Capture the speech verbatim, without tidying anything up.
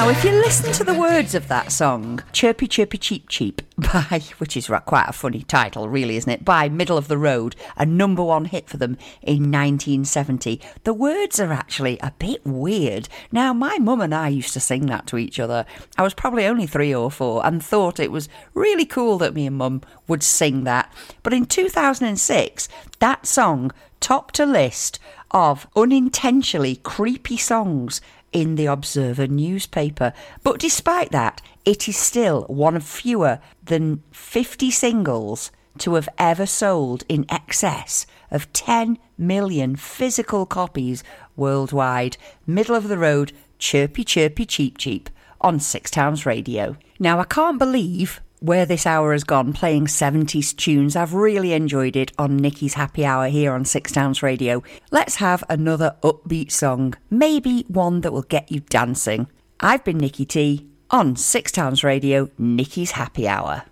Now, if you listen to the words of that song, Chirpy Chirpy Cheep Cheep, by, which is quite a funny title, really, isn't it? By Middle of the Road, a number one hit for them in nineteen seventy. The words are actually a bit weird. Now, my mum and I used to sing that to each other. I was probably only three or four and thought it was really cool that me and mum would sing that. But in two thousand six, that song topped a list of unintentionally creepy songs in the Observer newspaper. But despite that, it is still one of fewer than fifty singles to have ever sold in excess of ten million physical copies worldwide. Middle of the Road, Chirpy Chirpy Cheep Cheep on Six Towns Radio. Now, I can't believe where this hour has gone playing seventies tunes. I've really enjoyed it on Nikki's Happy Hour here on Six Towns Radio. Let's have another upbeat song, maybe one that will get you dancing. I've been Nikki T on Six Towns Radio, Nikki's Happy Hour.